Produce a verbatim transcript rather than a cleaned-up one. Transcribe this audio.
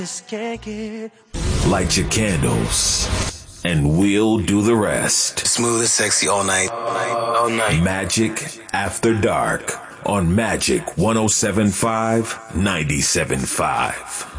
Light your candles, and we'll do the rest. Smooth and sexy all night. All night. All night. Magic After Dark on Magic one oh seven point five, ninety-seven point five.